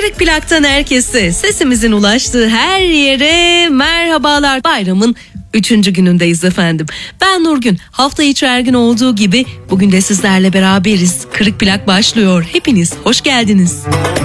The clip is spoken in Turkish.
Kırık Plak'tan herkese, sesimizin ulaştığı her yere merhabalar. Bayramın 3. günündeyiz efendim. Ben Nurgün. Hafta içi her gün olduğu gibi bugün de sizlerle beraberiz. Kırık Plak başlıyor. Hepiniz hoş geldiniz.